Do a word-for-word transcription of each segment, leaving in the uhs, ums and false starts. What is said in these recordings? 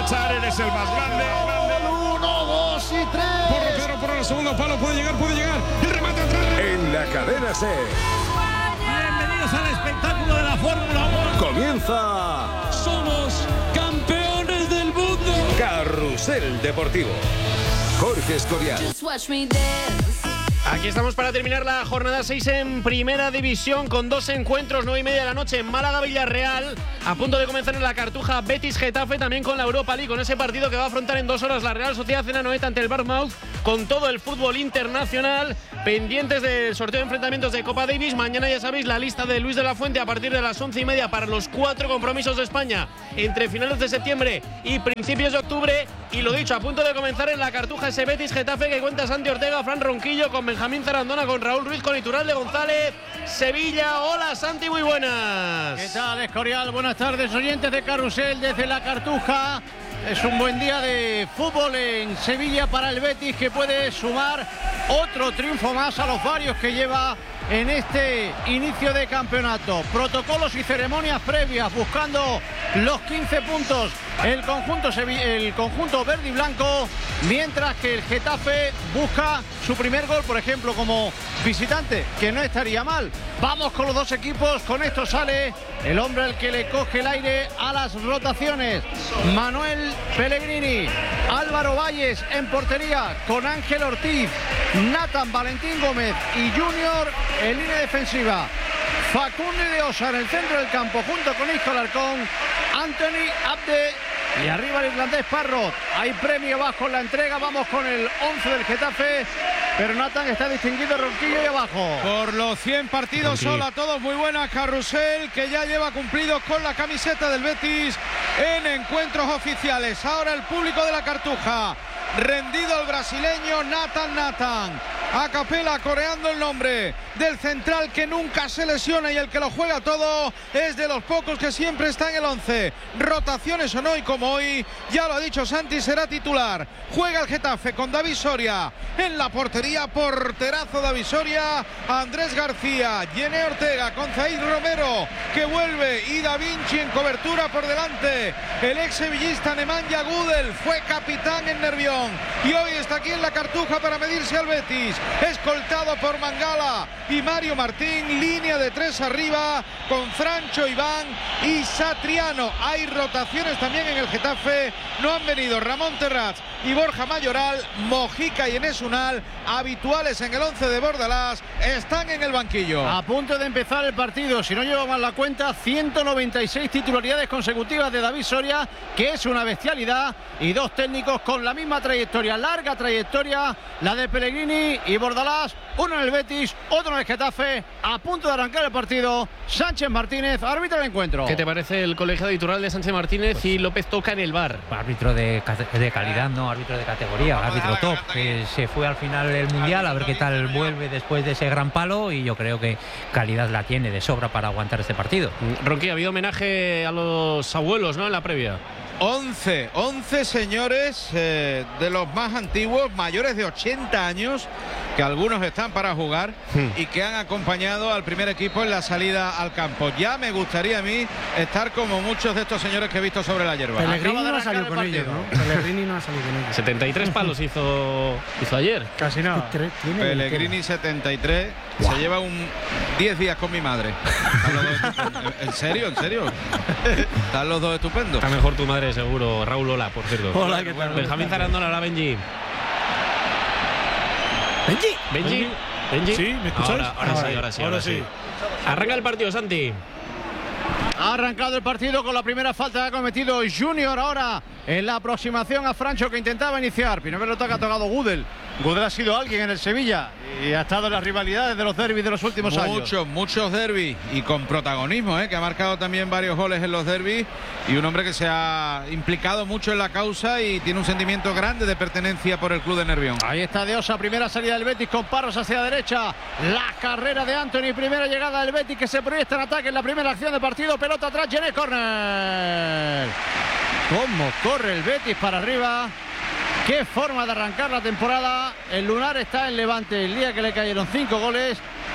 marchar, eres el más grande. Uno, dos y tres. Porro, Pedro, por el segundo palo, puede llegar, puede llegar. El remate atrás. En la cadena SER. Bienvenidos al espectáculo de la Fórmula uno. Comienza. Somos campeones del mundo. Carrusel Deportivo. Jorge Escorial. Aquí estamos para terminar la jornada seis en Primera División con dos encuentros, nueve y media de la noche en Málaga-Villarreal. A punto de comenzar en la Cartuja Betis-Getafe, también con la Europa League, con ese partido que va a afrontar en dos horas la Real Sociedad en Anoeta ante el Bournemouth, con todo el fútbol internacional. Pendientes del sorteo de enfrentamientos de Copa Davis. Mañana ya sabéis la lista de Luis de la Fuente a partir de las once y media para los cuatro compromisos de España entre finales de septiembre y principios de octubre. Y lo dicho, a punto de comenzar en la Cartuja ese Betis-Getafe que cuenta Santi Ortega, Fran Ronquillo, con Benjamín Zarandona, con Raúl Ruiz, con Iturralde González, Sevilla. Hola Santi, muy buenas. ¿Qué tal, Escorial? Buenas tardes, oyentes de Carrusel desde la Cartuja. Es un buen día de fútbol en Sevilla para el Betis, que puede sumar otro triunfo más a los varios que lleva en este inicio de campeonato. Protocolos y ceremonias previas buscando los quince puntos el conjunto, el conjunto verde y blanco, mientras que el Getafe busca su primer gol, por ejemplo, como visitante, que no estaría mal. Vamos con los dos equipos, con esto sale el hombre al que le coge el aire a las rotaciones. Manuel Pellegrini, Álvaro Valles en portería con Ángel Ortiz, Nathan Valentín Gómez y Junior en línea defensiva. Facundo de Osa en el centro del campo junto con Isco Alarcón, Anthony Abde y arriba el irlandés Parrot. Hay premio bajo en la entrega. Vamos con el once del Getafe, pero Nathan está distinguido, Ronquillo y abajo. Por los cien partidos, hola a todos, muy buenas. Carrusel, que ya lleva cumplidos con la camiseta del Betis en encuentros oficiales. Ahora el público de la Cartuja, rendido el brasileño Nathan Nathan. A capela coreando el nombre del central que nunca se lesiona y el que lo juega todo. Es de los pocos que siempre está en el once. Rotaciones o no, y como hoy, ya lo ha dicho Santi, será titular. Juega el Getafe con David Soria en la portería, porterazo David Soria, Andrés García, Yené Ortega con Zaid Romero que vuelve y Da Vinci en cobertura por delante. El ex sevillista Nemanja Gudel fue capitán en Nervión y hoy está aquí en la Cartuja para medirse al Betis, escoltado por Mangala y Mario Martín, línea de tres arriba con Francho, Iván y Satriano. Hay rotaciones también en el Getafe, no han venido Ramón Terraz y Borja Mayoral, Mojica y Enes Unal, habituales en el once de Bordalás, están en el banquillo. A punto de empezar el partido, si no llevo mal la cuenta, ciento noventa y seis titularidades consecutivas de David Soria, que es una bestialidad, y dos técnicos con la misma trayectoria, larga trayectoria, la de Pellegrini y Bordalás, uno en el Betis, otro en el Getafe. A punto de arrancar el partido, Sánchez Martínez, árbitro del encuentro. ¿Qué te parece el colegiado Iturralde, Sánchez Martínez pues, y López Toca en el V A R? Árbitro de, de calidad, no árbitro de categoría, árbitro top, que se fue al final del Mundial, a ver qué tal vuelve después de ese gran palo, y yo creo que calidad la tiene de sobra para aguantar este partido. Ronqui, ha habido homenaje a los abuelos, ¿no?, en la previa. once, once señores eh, de los más antiguos, mayores de ochenta años, que algunos están para jugar hmm. y que han acompañado al primer equipo en la salida al campo. Ya me gustaría a mí estar como muchos de estos señores que he visto sobre la hierba. Pellegrini no ha salido con ellos, ¿no? Pellegrini no ha salido con ellos. setenta y tres palos hizo, hizo ayer. Casi nada. Pellegrini setenta y tres, wow. Se lleva un diez días con mi madre. ¿En serio? ¿En serio? Están los dos estupendos. Está mejor tu madre seguro. Raúl, hola, por cierto. Hola, ¿qué tal? Benjamín Zarandona, hola, Benji. ¿Benji? ¿Benji? ¿Benji? Sí, ¿me escucháis? Ahora, ahora, ahora sí, ahora sí, ahora sí. sí. Arranca el partido, Santi. Ha arrancado el partido con la primera falta que ha cometido Junior ahora en la aproximación a Francho, que intentaba iniciar. Primera pelota que ha tocado Gudel. Gudel ha sido alguien en el Sevilla y ha estado en las rivalidades de los derbis de los últimos muchos, años. Muchos, muchos derbis y con protagonismo, ¿eh? Que ha marcado también varios goles en los derbis, y un hombre que se ha implicado mucho en la causa y tiene un sentimiento grande de pertenencia por el club de Nervión. Ahí está De Osa, primera salida del Betis con Parros hacia la derecha. La carrera de Anthony, primera llegada del Betis que se proyecta en ataque en la primera acción de partido. Pelota atrás, Yené, córner. Cómo corre el Betis para arriba. Qué forma de arrancar la temporada. El lunar está en Levante el día que le cayeron cinco goles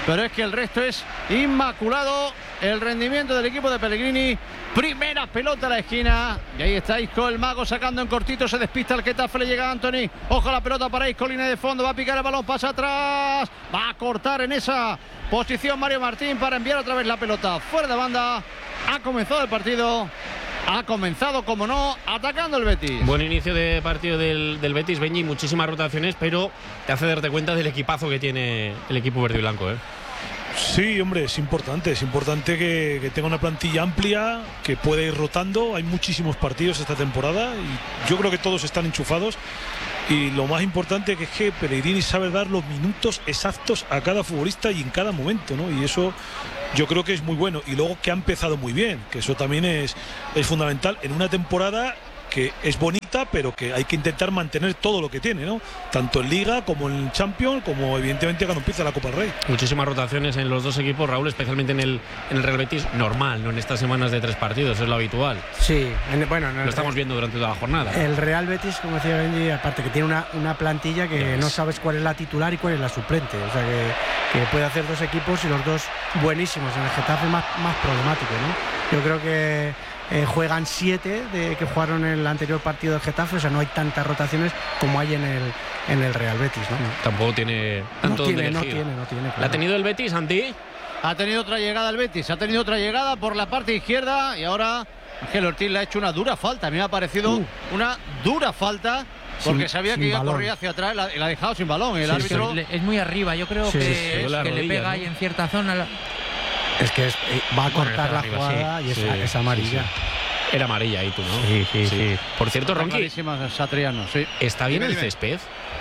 pero es que el resto es inmaculado. El rendimiento del equipo de Pellegrini. Primera pelota a la esquina. Y ahí está Isco, el mago, sacando en cortito. Se despista el Getafe, le llega a Antony. Ojo a la pelota para Isco, línea de fondo. Va a picar el balón, pasa atrás. Va a cortar en esa posición Mario Martín para enviar otra vez la pelota fuera de banda. Ha comenzado el partido. Ha comenzado, como no, atacando el Betis. Buen inicio de partido del, del Betis, Benji, muchísimas rotaciones, pero te hace darte cuenta del equipazo que tiene el equipo verde y blanco, ¿eh? Sí, hombre, es importante, es importante que, que tenga una plantilla amplia, que pueda ir rotando. Hay muchísimos partidos esta temporada y yo creo que todos están enchufados. Y lo más importante que es que Pellegrini sabe dar los minutos exactos a cada futbolista y en cada momento, ¿no? Y eso yo creo que es muy bueno. Y luego que ha empezado muy bien, que eso también es, es fundamental en una temporada que es bonita, pero que hay que intentar mantener todo lo que tiene, ¿no? Tanto en Liga como en Champions, como evidentemente cuando empieza la Copa del Rey. Muchísimas rotaciones en los dos equipos, Raúl, especialmente en el, en el Real Betis, normal, no en estas semanas de tres partidos, es lo habitual. Sí, en, bueno, en el, lo estamos viendo durante toda la jornada. El Real Betis, como decía Benji, aparte que tiene una, una plantilla que no sabes cuál es la titular y cuál es la suplente, o sea que, que puede hacer dos equipos y los dos buenísimos. En el Getafe más, más problemático, ¿no? Yo creo que Eh, juegan siete de que jugaron en el anterior partido del Getafe, o sea, no hay tantas rotaciones como hay en el, en el Real Betis, ¿no? Tampoco tiene tanto no tiene, donde no elegir. tiene, no tiene, claro. ¿La ha tenido el Betis, Santi? Ha tenido otra llegada el Betis, ha tenido otra llegada por la parte izquierda y ahora Ángel Ortiz le ha hecho una dura falta. A mí me ha parecido uh. una dura falta porque sin, sabía que iba a correr hacia atrás y la, la ha dejado sin balón. El sí, árbitro sí. Es muy arriba, yo creo sí, que, sí, es, sí, que rodilla, le pega ¿no? ahí en cierta zona. La... Es que es, eh, va a cortar bueno, la arriba, jugada sí, y es, sí, es amarilla. Sí, sí. Era amarilla ahí tú, ¿no? Sí, sí, sí. sí. Por cierto, Ronqui, Satriano, sí. ¿está bien dime, el dime. césped?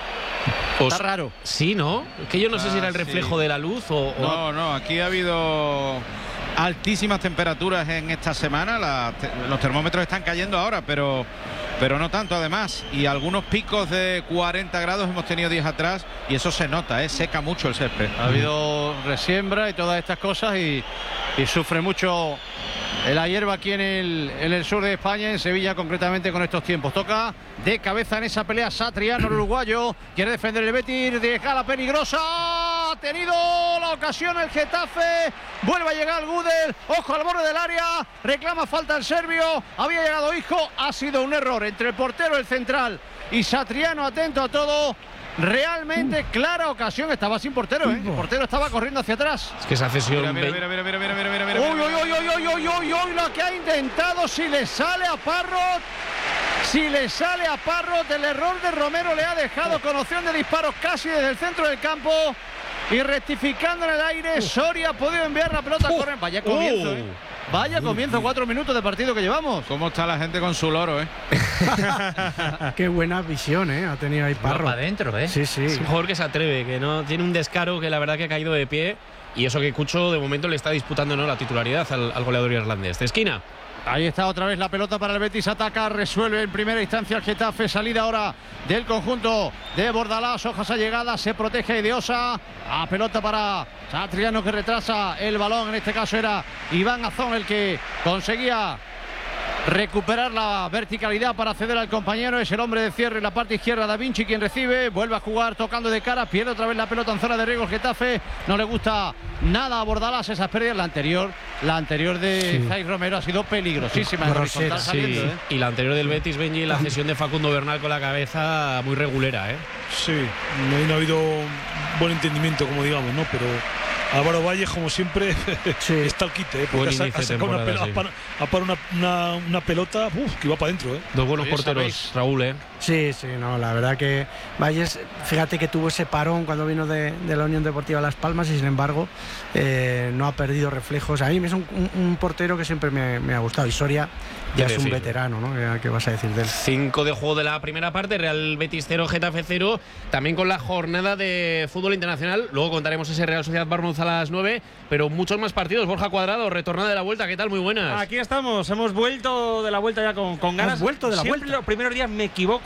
Está raro. Sí, ¿no? Que yo no ah, sé si era el reflejo sí. de la luz o, o... No, no, aquí ha habido altísimas temperaturas en esta semana. La, te, los termómetros están cayendo ahora, pero, pero no tanto además. Y algunos picos de cuarenta grados hemos tenido días atrás y eso se nota, ¿eh? Seca mucho el césped. Ha habido resiembra y todas estas cosas y, y sufre mucho la hierba aquí en el, en el sur de España, en Sevilla concretamente con estos tiempos. Toca de cabeza en esa pelea Satriano, el uruguayo. Quiere defender el Betis, deja la peligrosa. Ha tenido la ocasión el Getafe. Vuelve a llegar Gudel. Ojo al borde del área. Reclama falta el serbio. Había llegado Isco. Ha sido un error entre el portero, el central y Satriano, atento a todo. Realmente uh. clara ocasión. Estaba sin portero, ¿eh? El portero estaba corriendo hacia atrás. Es que esa cesión. Mira, mira, mira, mira, mira, mira, mira, uy, uy, uy, uy, uy, uy, uy, uy, lo que ha intentado. Si le sale a Parrot, si le sale a Parrot, el error de Romero le ha dejado con opción de disparos casi desde el centro del campo. Y rectificando en el aire, Soria ha podido enviar la pelota a correr. Vaya comienzo, ¿eh? Vaya comienzo, cuatro minutos de partido que llevamos. ¿Cómo está la gente con su loro, eh? Qué buena visión, eh. Ha tenido ahí Parro. Para adentro, eh. Sí, sí. Es un jugador que se atreve, que no tiene un descaro que la verdad que ha caído de pie. Y eso que Cucho de momento le está disputando, ¿no?, la titularidad al, al goleador irlandés. De esquina. Ahí está otra vez la pelota para el Betis, ataca, resuelve en primera instancia el Getafe, salida ahora del conjunto de Bordalás, Hojas a llegada, se protege Idiosa, a pelota para Satriano que retrasa el balón, en este caso era Iván Azón el que conseguía recuperar la verticalidad para ceder al compañero. Es el hombre de cierre en la parte izquierda, Da Vinci quien recibe, vuelve a jugar tocando de cara, pierde otra vez la pelota en zona de riesgo el Getafe, no le gusta nada a Bordalás esas pérdidas. La anterior, la anterior de sí. Zay Romero ha sido peligrosísima, Grosera, saliendo, sí. ¿eh? Y la anterior del Betis, Benji, la cesión de Facundo Bernal con la cabeza muy regulera, ¿eh? Sí, no, no ha habido buen entendimiento, como digamos, ¿no? Pero Álvaro Valle, como siempre, sí. está al quite, ¿eh? Porque ha, ha sacado una, sí. a par, a par una, una, una pelota uf, que iba para adentro, ¿eh? Dos buenos porteros, sabéis. Raúl, ¿eh? Sí, sí, no, la verdad que Valles, fíjate que tuvo ese parón cuando vino de, de la Unión Deportiva Las Palmas y sin embargo eh, no ha perdido reflejos. A mí es un, un, un portero que siempre me, me ha gustado y Soria ya es un veterano, ¿no? ¿Qué, ¿Qué vas a decir de él? Cinco de juego de la primera parte, Real Betis cero, Getafe cero, también con la jornada de fútbol internacional. Luego contaremos ese Real Sociedad Bournemouth a las nueve, pero muchos más partidos. Borja Cuadrado, retornada de la vuelta, ¿qué tal? Muy buenas. Aquí estamos, hemos vuelto de la vuelta ya con, con ganas. ¿Has vuelto de la Siempre vuelta? Los primeros días me equivoco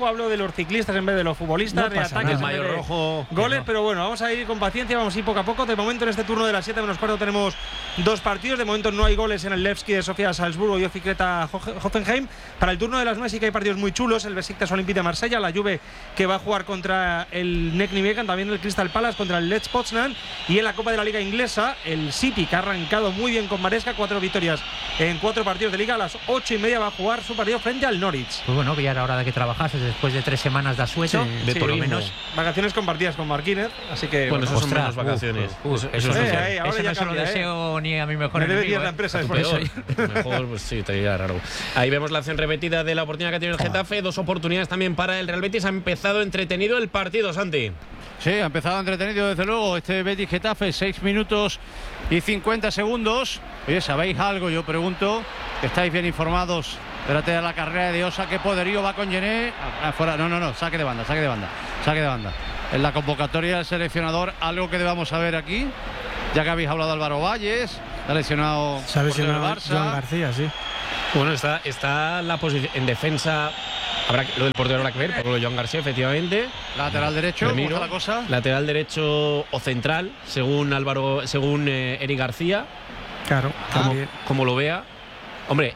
luego hablo de los ciclistas en vez de los futbolistas, No de pasa ataques, nada. en vez El de mayor rojo. goles, No. pero bueno, vamos a ir con paciencia, vamos a ir poco a poco. De momento en este turno de las siete menos cuarto tenemos dos partidos, de momento no hay goles en el Levski de Sofía Salzburgo y Oficleta Hoffenheim. Para el turno de las nueve sí que hay partidos muy chulos, el Besiktas Olympique de Marsella, la Juve que va a jugar contra el Nek Nijmegen, también el Crystal Palace contra el Lech Poznan, y en la Copa de la Liga Inglesa el City, que ha arrancado muy bien con Maresca, cuatro victorias en cuatro partidos de Liga. A las ocho y media va a jugar su partido frente al Norwich. Pues bueno, que ya era hora de que trabajases después de tres semanas de asueto, Sí, de sí, por lo mismo. menos. Vacaciones compartidas con Marquínez, así que Bueno, eso son Ostras, menos vacaciones. uf, uf, Eso- eso eso Eh, es eh, mejor. ahora Eso ya no se lo cambia, ¿eh? deseo ni a mi mejor Me debe enemigo. ir la ¿eh? empresa Tu después. peor. Mejor, pues sí, te diría raro. Ahí vemos la acción repetida de la oportunidad que ha tenido el Getafe. Dos oportunidades también para el Real Betis. Ha empezado entretenido el partido, Santi. Sí, ha empezado entretenido desde luego este Betis Getafe, seis minutos y cincuenta segundos. Oye, ¿sabéis algo? Yo pregunto, ¿estáis bien informados? Espérate a la carrera de Osa, qué poderío va con Gené. Afuera, no, no, no, saque de banda, saque de banda, saque de banda. En la convocatoria del seleccionador, algo que debamos saber aquí, ya que habéis hablado de Álvaro Valles, ha lesionado, Se ha lesionado portero del Barça. Joan García, sí. Bueno, está, está la posición en defensa. Habrá que- lo del portero habrá que ver, por lo de Joan García, efectivamente. Lateral derecho, ¿cómo Remiro, está la cosa? Lateral derecho o central, según Álvaro, según eh, Eric García, Claro, como, también. como lo vea. Hombre,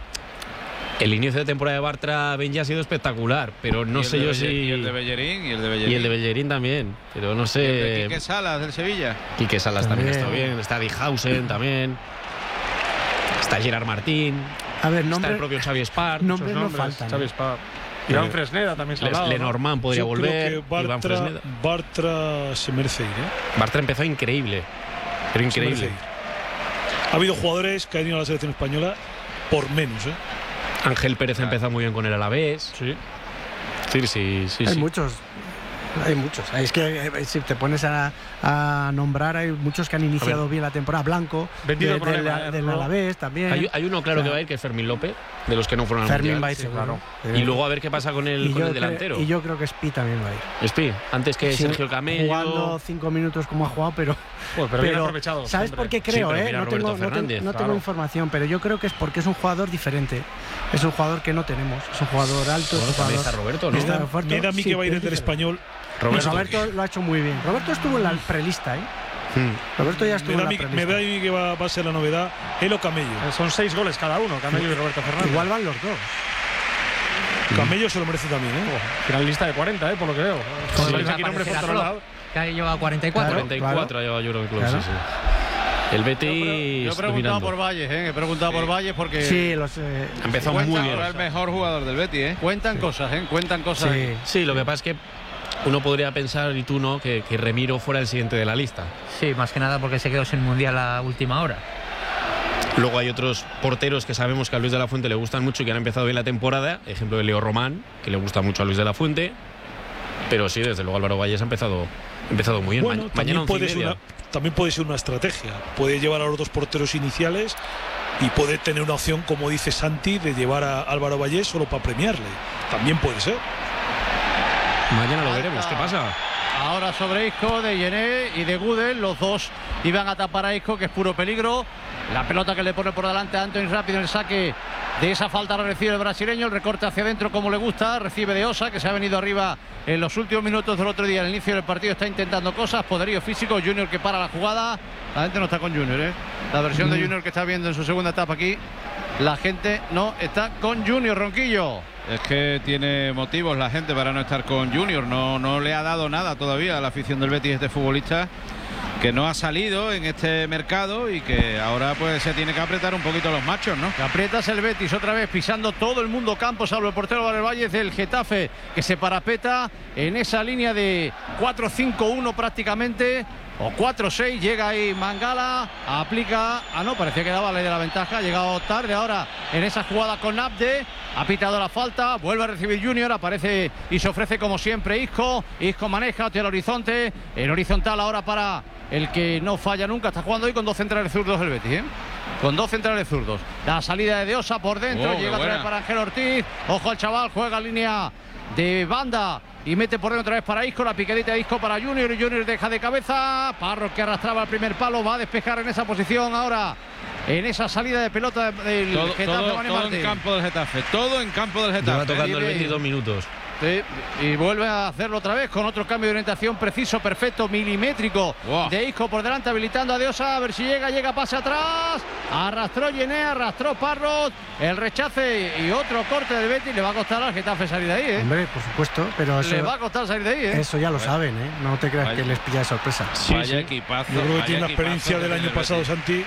el inicio de temporada de Bartra Benji ha sido espectacular, pero no Y el sé de yo Belle- si. Y el de Bellerín, y el de Bellerín. Y el de Bellerín también, pero no Y el de sé. Quique Salas del Sevilla. Quique Salas también, También. está bien, está Dijhausen también, está Gerard Martín, A ver, está nombre, el propio Xavi Espar, nombres no nombres, faltan. Xavi ¿eh? Espar. Iván Fresneda también se ha Les- hablado, ¿no? Lenormand podría Yo volver, creo que Iván Bartra, Fresneda. Bartra se merece ir, ¿eh? Bartra empezó increíble, pero Se merece increíble. ir. Ha habido jugadores que han ido a la selección española por menos, ¿eh? Ángel Pérez ha empezado muy bien con el Alavés. Sí. Sí, sí, sí. Hay sí. muchos. Hay muchos. Es que eh, si te pones a, a nombrar, hay muchos que han iniciado bien la temporada. Blanco, Vendido de- por del, Alemania, del ¿no? Alavés también. Hay, hay uno claro O sea, que va a ir, que es Fermín López, de los que no fueron al Fermín Mundial. va a ir sí, seguro. claro. Y luego a ver qué pasa con el, Y con yo el cre- delantero. Y yo creo que Spi también va a ir. Espi, antes que Sí, Sergio Camello. Jugando cinco minutos como ha jugado, pero. Pues, pero bien aprovechado. ¿Sabes hombre. por qué Sí, creo? pero eh? mira No, Roberto tengo, no, tengo, Fernández, no tengo claro. información, pero yo creo que es porque es un jugador diferente. Es un jugador que no tenemos. Es un jugador alto. Bueno, es un también jugador está Roberto, ¿no? está Me da, fuerte. me da a mí Sí, que va a ir pero del es español. Roberto. Roberto. Roberto lo ha hecho muy bien. Roberto estuvo en la prelista, ¿eh? Hmm. Roberto ya estuvo Me da, en a la mí, prelista. me da a mí que va, va a ser la novedad. Él o Camello. Eh, Son seis goles cada uno, Camello y Roberto Fernández. Igual van los dos. Camello se lo merece también, ¿eh? Finalista de cuarenta, ¿eh? Por lo que veo. Como Si le veis aquí nombres por aparecerá todos Klopp, lados. que ha llevado cuarenta y cuatro. Claro. cuarenta y cuatro ha llevado Jurgen Klopp, Claro. sí, sí. El Betis. Yo he estoy preguntado mirando. por Valles, ¿eh? He preguntado por Valles porque Sí, los. eh, Ha empezado Cuenta muy bien. Ahora el mejor jugador del Betis, ¿eh? cuentan cosas, ¿eh? Cuentan cosas. sí. Sí, lo que pasa es que uno podría pensar, y tú no, que, que Remiro fuera el siguiente de la lista. Sí, más que nada porque se quedó sin mundial a última hora. Luego hay otros porteros que sabemos que a Luis de la Fuente le gustan mucho y que han empezado bien la temporada. Ejemplo de Leo Román, que le gusta mucho a Luis de la Fuente. Pero sí, desde luego Álvaro Valles ha empezado, ha empezado muy bien. Bueno, Ma- también, mañana once y puede ser media. una, también puede ser una estrategia. Puede llevar a los dos porteros iniciales y puede tener una opción, como dice Santi, de llevar a Álvaro Vallés solo para premiarle. También puede ser. Mañana lo veremos. ¿Qué pasa? Ahora sobre Isco, de Yené y de Gudel, los dos iban a tapar a Isco, que es puro peligro. La pelota que le pone por delante a Antoni rápido en el saque de esa falta la recibe el brasileño, el recorte hacia adentro como le gusta, recibe de Osa, que se ha venido arriba en los últimos minutos del otro día, al inicio del partido está intentando cosas, poderío físico, Junior que para la jugada, la gente no está con Junior, ¿eh? La versión de Junior que está viendo en su segunda etapa aquí, la gente no está con Junior, Ronquillo. Es que tiene motivos la gente para no estar con Junior. No, no le ha dado nada todavía a la afición del Betis este futbolista, que no ha salido en este mercado y que ahora pues se tiene que apretar un poquito los machos, ¿no? Que aprietas el Betis otra vez pisando todo el mundo campo, salvo el portero Valer Valles del Getafe, que se parapeta en esa línea de cuatro cinco uno prácticamente, o cuatro seis, llega ahí Mangala, aplica, ah no, parecía que daba ley de la ventaja, ha llegado tarde ahora en esa jugada con Abde, ha pitado la falta, vuelve a recibir Junior, aparece y se ofrece como siempre Isco, Isco maneja hacia el horizonte, en horizontal ahora para el que no falla nunca, está jugando hoy con dos centrales zurdos el Betis, ¿eh? Con dos centrales zurdos. La salida de Deosa por dentro, Oh, llega qué otra vez buena. para Ángel Ortiz. Ojo al chaval, juega línea de banda y mete por dentro otra vez para Isco. La piquedita de Isco para Junior y Junior deja de cabeza. Parro que arrastraba el primer palo, va a despejar en esa posición ahora. En esa salida de pelota del Todo, Getafe, todo- Vane todo Martín. en campo del Getafe. Todo en campo del Lleva Getafe. tocando el bien. veintidós minutos. Sí, y vuelve a hacerlo otra vez con otro cambio de orientación preciso, perfecto, milimétrico. Wow. De Isco por delante, habilitando a Diosa. A ver si llega, llega, pase atrás. Arrastró Yené, arrastró Parrot. El rechace y otro corte del Betis. Le va a costar al Getafe salir de ahí, ¿eh? Hombre, por supuesto, pero eso, le va a costar salir de ahí, ¿eh? Eso ya lo saben, ¿eh? No te creas Vaya. que les pilla de sorpresa. Sí, Vaya sí. equipazo. Yo creo que tiene la experiencia del año pasado, Santi.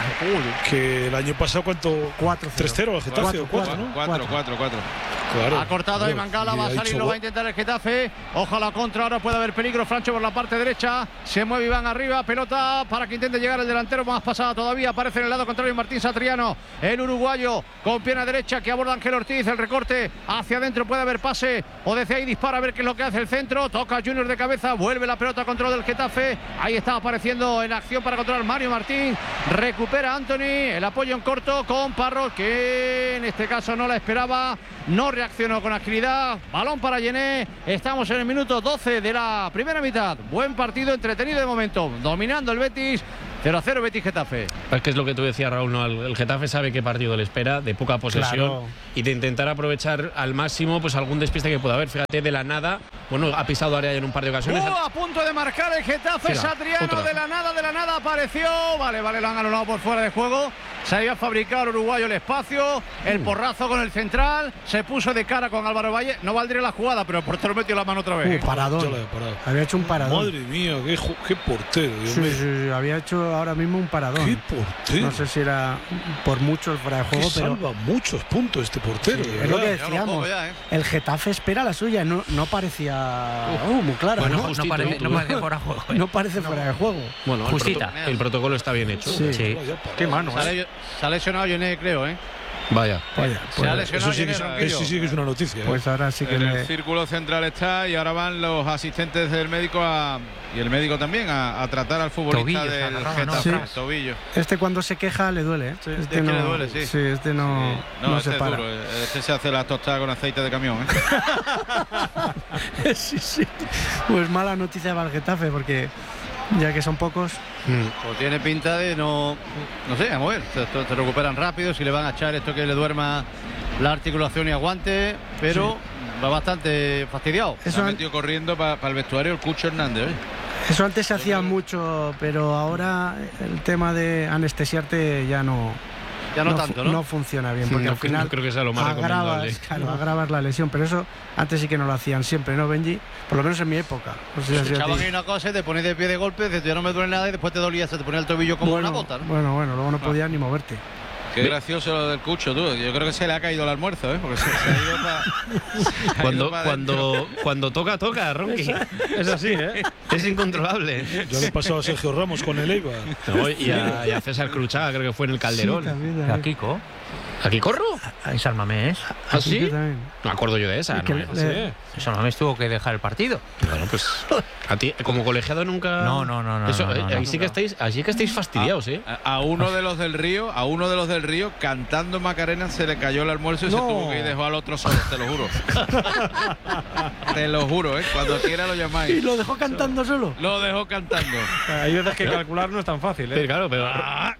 Que el año pasado, ¿cuánto? cuatro tres cero al Getafe, cuatro, ¿no? cuatro, cuatro, cuatro. Claro, ha cortado ahí Mangala, va a salir, lo va a intentar el Getafe. Ojalá contra, ahora puede haber peligro. Francho por la parte derecha, se mueve Iván arriba, pelota para que intente llegar el delantero, más pasada todavía, aparece en el lado contrario Martín Satriano, el uruguayo con pierna derecha que aborda Ángel Ortiz, el recorte hacia adentro, puede haber pase o desde ahí dispara a ver qué es lo que hace el centro, toca Junior de cabeza, vuelve la pelota a control del Getafe, ahí está apareciendo en acción para controlar Mario Martín, recupera Anthony, el apoyo en corto con Parrot, que en este caso no la esperaba, no reaccionó con agilidad. Balón para Yené. Estamos en el minuto doce de la primera mitad. Buen partido, entretenido de momento. Dominando el Betis. cero a cero Betis Getafe. Es que es lo que tú decías, Raúl, ¿no? El Getafe sabe qué partido le espera, de poca posesión, claro, y de intentar aprovechar al máximo pues algún despiste que pueda haber. Fíjate, de la nada, bueno, ha pisado área en un par de ocasiones. Uh, a punto de marcar el Getafe, Mira, Satriano, otra. de la nada, de la nada apareció. Vale, vale, lo han anulado por fuera de juego. Se había fabricado el uruguayo el espacio, el porrazo con el central, se puso de cara con Álvaro Valle. No valdría la jugada, pero el portero metió la mano otra vez. Uh, paradón. Había hecho un paradón. Madre mía, qué, qué portero. Dios sí, sí, sí, había hecho ahora mismo un paradón. Qué portero. No sé si era por mucho el fuera de juego, que pero salva muchos puntos este portero. Sí, es lo que decíamos. Ya ya, ¿eh? El Getafe espera la suya, no, no parecía uh, uh, muy claro. Bueno, ¿no? Justito, no, parece, no parece fuera de juego. ¿eh? No parece fuera de juego. Bueno, justita. El, proto el protocolo está bien hecho. Sí. sí. Qué mano. Se ha lesionado Yené, creo, ¿eh? Vaya, Vaya pues, se ha lesionado. Eso sí, que es, eso sí que es una noticia. Pues ¿eh? ahora sí que en le... el círculo central está y ahora van los asistentes del médico a, y el médico también a, a tratar al futbolista Tobillo, del agarrado, Getafe. ¿no? Sí. Tobillo. Este cuando se queja le duele. ¿eh? Sí, este es no, que le duele, sí. Sí, este no, sí. no, no este se es para. duro. Este se hace las tostadas con aceite de camión. ¿eh? sí, sí. Pues mala noticia para el Getafe porque ya que son pocos. Pues tiene pinta de no, no sé, a mover. Se, se recuperan rápido, si le van a echar esto que le duerma la articulación y aguante, pero sí. va bastante fastidiado. Eso se ha metido corriendo para pa el vestuario el Cucho Hernández. ¿eh? Eso antes se hacía mucho, pero ahora el tema de anestesiarte ya no. Ya no, no tanto, ¿no? No funciona bien, porque no, al final no creo que sea lo más agravas, claro, agravas la lesión, pero eso antes sí que no lo hacían siempre, ¿no, Benji? Por lo menos en mi época. No sé si echaban ahí una cosa y te pones de pie de golpe, dices, ya no me duele nada y después te dolía, se te ponía el tobillo como bueno, una bota, ¿no? Bueno, bueno, luego no podías ah. ni moverte. Qué gracioso lo del Cucho, tú. Yo creo que se le ha caído el almuerzo, ¿eh? Porque se, se ha ido para. Cuando, cuando, cuando toca, toca, Ronqui. Es así, ¿eh? Es incontrolable. Yo le he pasado a Sergio Ramos con el Eibar. No, y, a, y a César Cruchaga, creo que fue en el Calderón. Sí, también, también. A Kiko. ¿Aquí corro? En Salmamés. ¿Ah, sí? No me acuerdo yo de esa. No, le, le... Salmamés tuvo que dejar el partido. Bueno, pues a ti como colegiado nunca. No, no, no, no. Eso, no, no, ahí no, sí no. que estáis, así que estáis fastidiados, ¿eh? A, a uno de los del Río, a uno de los del Río cantando Macarena se le cayó el almuerzo y no. se tuvo que ir, dejó al otro solo, te lo juro. Te lo juro, ¿eh? Cuando quiera lo llamáis. ¿Y lo dejó cantando solo? Lo dejó cantando. Hay veces que calcular no es tan fácil, ¿eh? Pero claro, pero. Ah.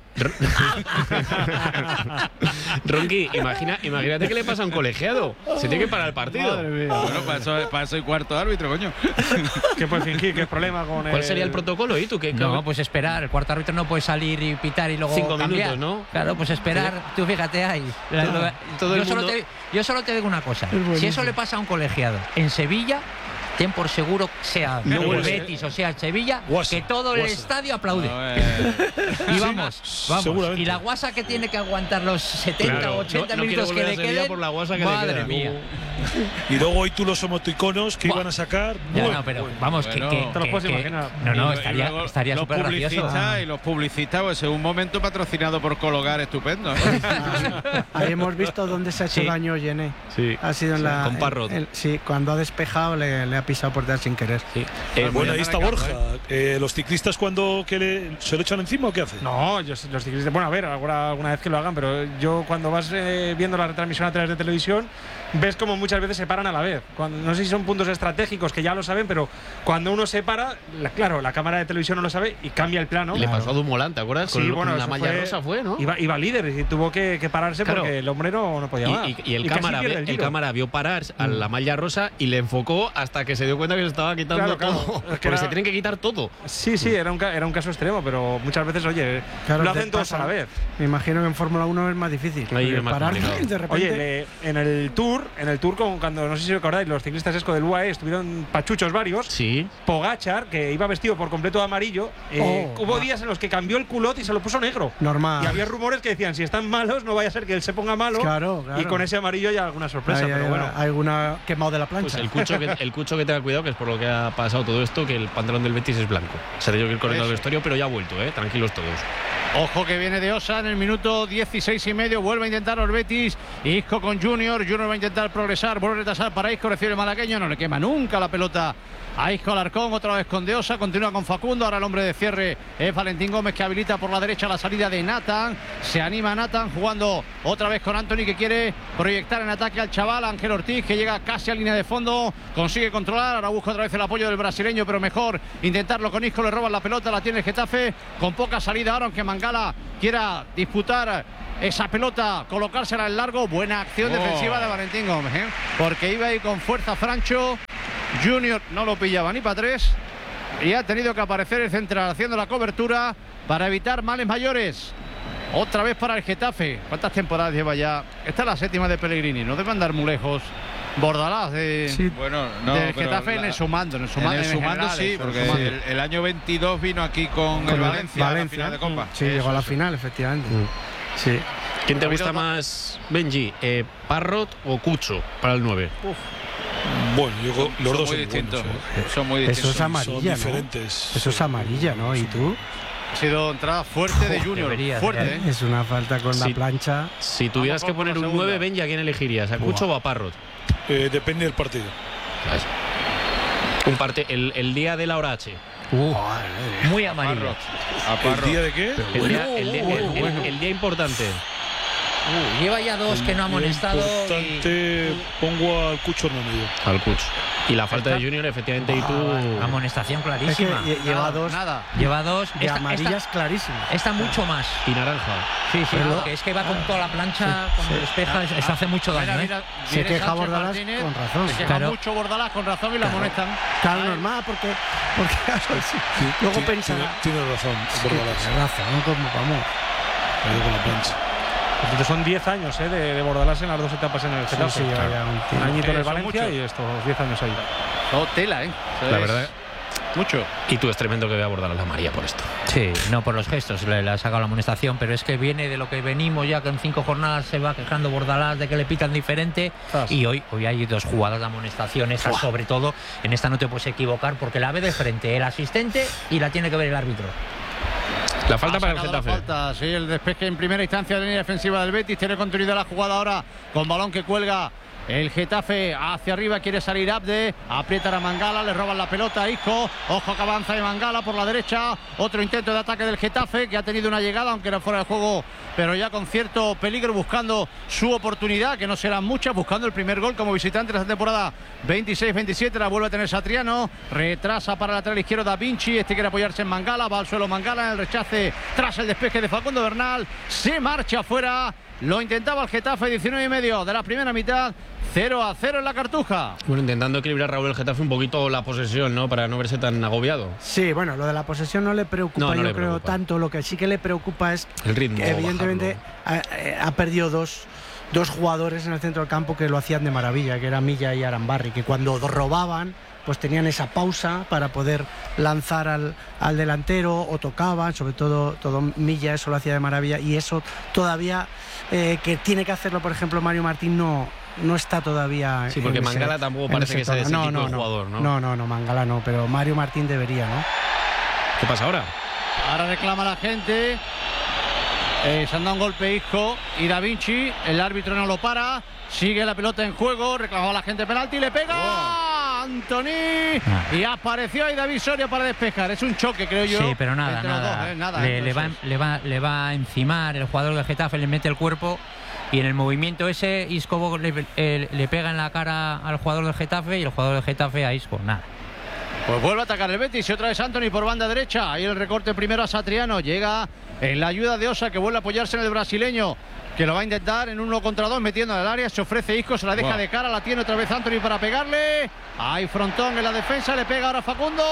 Ronqui, imagina, imagínate que le pasa a un colegiado. Se tiene que parar el partido. Madre mía. Bueno, para eso, para eso hay cuarto árbitro, coño. ¿Qué puede fingir? ¿Qué problema con ¿Cuál el... sería el protocolo? ¿Y tú qué? No, pues esperar. El cuarto árbitro no puede salir y pitar y luego cinco cambiar. minutos, ¿no? Claro, pues esperar. Sí. Tú fíjate ahí. Todo, todo yo, el solo mundo... te, yo solo te digo una cosa. Si eso le pasa a un colegiado en Sevilla, ten por seguro, sea no, el Betis o sea el Sevilla, guasa, que todo el guasa. estadio aplaude. No, eh. Y vamos, vamos. Y la guasa que tiene que aguantar los setenta o claro, ochenta no, no minutos que le queden. Por la guasa que madre le mía. Y luego hoy tú los emoticonos que Buah. iban a sacar. Ya, bueno, no, pero bueno, vamos, bueno, que, que, te lo puedes que, imaginar. No, no, y, estaría, y estaría súper gracioso. Ah. Y los publicistas, pues en un momento patrocinado por Cologar, estupendo. ¿eh? Ahí hemos visto dónde se ha hecho sí. daño Yené. Sí. Ha sido en la. Con Parrot. En, en, sí, cuando ha despejado le, le ha pisado por detrás sin querer. Sí. Eh, bueno, ahí está Borja. Eh, ¿Los ciclistas cuando que le, se lo echan encima o qué hacen? No, yo, los ciclistas. Bueno, a ver, alguna, alguna vez que lo hagan, pero yo cuando vas eh, viendo la retransmisión a través de televisión, ves como muchas muchas veces se paran a la vez. Cuando, no sé si son puntos estratégicos que ya lo saben, pero cuando uno se para, la, claro, la cámara de televisión no lo sabe y cambia el plano. Le pasó a Dumoulin, ¿te acuerdas? Sí, con, bueno, con la malla fue, rosa fue, ¿no? Iba, iba líder y tuvo que, que pararse claro. porque el hombre no, no podía más. Y, y, y el, y cámara, el, el cámara vio parar a la malla rosa y le enfocó hasta que se dio cuenta que se estaba quitando claro, todo. Claro. Porque era, se tienen que quitar todo. Sí, sí, era un, era un caso extremo, pero muchas veces, oye, claro, lo hacen todos pasa, a la vez. Me imagino que en Fórmula uno es más difícil. Ahí es más parar complicado. de repente. Oye, le, en el Tour, en el Tour con, cuando, no sé si recordáis, los ciclistas esco del U A E estuvieron pachuchos varios. Sí. Pogačar, que iba vestido por completo de amarillo, eh, oh, hubo va. días en los que cambió el culot y se lo puso negro. Normal. Y había rumores que decían, si están malos, no vaya a ser que él se ponga malo. Claro, claro. Y con ese amarillo ya alguna sorpresa, hay, pero hay, bueno. Hay alguna quemado de la plancha. Pues el cucho, que, el cucho que tenga cuidado, que es por lo que ha pasado todo esto, que el pantalón del Betis es blanco. Se ha tenido que ir corriendo al vestuario, pero ya ha vuelto, ¿eh? Tranquilos todos. Ojo que viene de Osa en el minuto dieciséis y medio. Vuelve a intentar el Betis. Isco con Junior. Junior va a intentar progresar. Vuelve a retrasar para Isco. Recibe el malagueño. No le quema nunca la pelota a Isco Alarcón. Otra vez con De Osa. Continúa con Facundo. Ahora el hombre de cierre es Valentín Gómez, que habilita por la derecha la salida de Nathan. Se anima Nathan jugando otra vez con Anthony, que quiere proyectar en ataque al chaval Ángel Ortiz, que llega casi a línea de fondo. Consigue controlar. Ahora busca otra vez el apoyo del brasileño, pero mejor intentarlo con Isco. Le roban la pelota. La tiene el Getafe con poca salida ahora, aunque Mangala quiera disputar esa pelota, colocársela en largo. Buena acción oh. defensiva de Valentín Gómez, ¿eh? Porque iba ahí con fuerza Francho. Junior no lo pillaba ni para tres y ha tenido que aparecer el central haciendo la cobertura para evitar males mayores. Otra vez para el Getafe. ¿Cuántas temporadas lleva ya? Esta es la séptima de Pellegrini. No debe andar muy lejos Bordalás de, sí. bueno, no, del Getafe la, en el sumando. En el sumando, en el sumando en sí, porque sumando. El, el año veintidós vino aquí con, con el Valencia, Valencia, a la final de Copa. Sí, Eso, llegó a la eso. final, efectivamente. Mm. Sí. ¿Quién te gusta más, Benji? Eh, ¿Parrot o Cucho para el nueve? Uf. Bueno, yo son, los son dos muy son distintos. Buenos, ¿eh? Son muy distintos. Eso es amarilla, son ¿no? diferentes. Eso es amarilla, ¿no? ¿Y tú? Ha sido entrada fuerte de Junior. Debería, fuerte, ¿eh? Es una falta con si, la plancha. Si tuvieras que poner un nueve, Benji, ¿a quién elegirías? ¿A Cucho o a Parrot? Eh, depende del partido. Un parte, el, el día de la hora H. Uh, muy amarillo. A Parrot. ¿El día de qué? El día, el, día, el, el, el día importante. Uh, lleva ya dos que no ha amonestado. Importante, y... pongo al Cucho en el medio. Al Cucho. Y la falta de Junior, efectivamente, y tú. Amonestación clarísima. Es que lleva nada, dos. Nada. Lleva dos. De esta, amarillas esta, clarísimas. Esta mucho más. Y naranja. Sí, sí, Pero, porque es que va con toda la plancha, sí, cuando sí. despeja, eso, eso hace mucho daño. Mira, ¿eh? mira, Se viene queja Sánchez Bordalás Martínez, con razón. Se queja Claro. mucho Bordalás con razón y la Claro. amonestan. Claro, normal, porque, porque luego Tiene- pensará. Tiene, tiene razón, Bordalás. Tiene razón, como vamos. Ahí con la plancha. Entonces son diez años ¿eh? de, de Bordalás en las dos etapas en el Sí, Getafe. sí, lleva ya un Un tiempo. añito en Eh, el son Valencia muchos. y estos diez años ahí. No, tela, ¿eh? Eso La es verdad. mucho. Y tú es tremendo que vea Bordalás la María por esto. Sí, no por los gestos, le, le ha sacado la amonestación, pero es que viene de lo que venimos ya, que en cinco jornadas se va quejando Bordalás de que le pitan diferente. Zas. Y hoy, hoy hay dos jugadas de amonestación, esta sobre todo, en esta no te puedes equivocar porque la ve de frente el asistente y la tiene que ver el árbitro. La falta Ha para el sacado la Getafe. falta, sí, el despeje en primera instancia de la línea defensiva del Betis. Tiene continuidad la jugada ahora con balón que cuelga el Getafe hacia arriba. Quiere salir Abde, aprieta a Mangala, le roban la pelota a Isco. Ojo que avanza de Mangala por la derecha. Otro intento de ataque del Getafe, que ha tenido una llegada, aunque era fuera de juego, pero ya con cierto peligro, buscando su oportunidad, que no serán muchas, buscando el primer gol como visitante de esta temporada veintiséis veintisiete. La vuelve a tener Satriano, retrasa para el lateral izquierdo Da Vinci. Este quiere apoyarse en Mangala, va al suelo Mangala en el rechace tras el despeje de Facundo Bernal. Se marcha afuera. Lo intentaba el Getafe, diecinueve y medio de la primera mitad. cero a cero en la Cartuja. Bueno, intentando equilibrar Raúl el Getafe un poquito la posesión, ¿no? Para no verse tan agobiado. Sí, bueno, lo de la posesión no le preocupa, No, no yo le creo preocupa. tanto. Lo que sí que le preocupa es El ritmo. que evidentemente ha, ha perdido dos, dos jugadores en el centro del campo que lo hacían de maravilla, que era Milla y Arambarri, que cuando robaban pues tenían esa pausa para poder lanzar al, al delantero o tocaban, sobre todo, todo Milla eso lo hacía de maravilla, y eso todavía eh, que tiene que hacerlo, por ejemplo, Mario Martín no, no está todavía. Sí, porque en ese- Mangala tampoco en parece ese que sea de ese tono. tipo no, de no, jugador, ¿no? No, no, no, Mangala no, pero Mario Martín debería, ¿no? ¿Qué pasa ahora? Ahora reclama la gente. Eh, se han dado un golpe Isco y Da Vinci. El árbitro no lo para. Sigue la pelota en juego. Reclamaba la gente penalti. Le pega oh. Antony. Ah. Y apareció ahí David Soria para despejar. Es un choque, creo yo. Sí, pero nada, entre los nada. dos, ¿eh? Nada, le, entre le va, esos. le, va, le va a encimar el jugador del Getafe, le mete el cuerpo y en el movimiento ese Isco le, le, le pega en la cara al jugador del Getafe y el jugador del Getafe a Isco, nada. Pues vuelve a atacar el Betis y otra vez Antony por banda derecha. Ahí el recorte primero a Satriano. Llega en la ayuda de Osa, que vuelve a apoyarse en el brasileño, que lo va a intentar en uno contra dos, metiendo en el área. Se ofrece Isco, se la deja wow. de cara. La tiene otra vez Antony para pegarle. Hay frontón en la defensa. Le pega ahora Facundo.